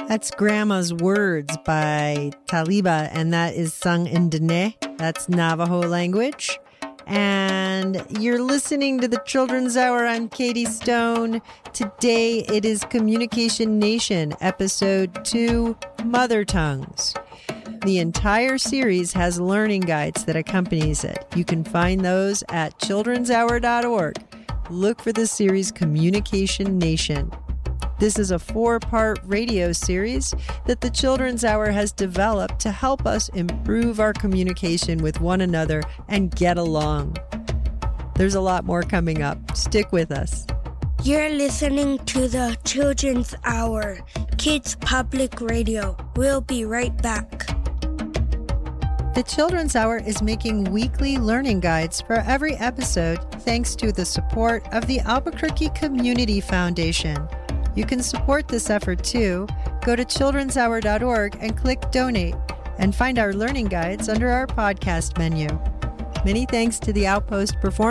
That's Grandma's Words by Taliba, and that is sung in Dene. That's Navajo language. And you're listening to the Children's Hour. I'm Katie Stone. Today it is Communication Nation, Episode 2, Mother Tongues. The entire series has learning guides that accompanies it. You can find those at childrenshour.org. Look for the series Communication Nation. This is a 4-part radio series that the Children's Hour has developed to help us improve our communication with one another and get along. There's a lot more coming up. Stick with us. You're listening to the Children's Hour, Kids Public Radio. We'll be right back. The Children's Hour is making weekly learning guides for every episode thanks to the support of the Albuquerque Community Foundation. You can support this effort too. Go to childrenshour.org and click Donate and find our learning guides under our podcast menu. Many thanks to the Outpost Performance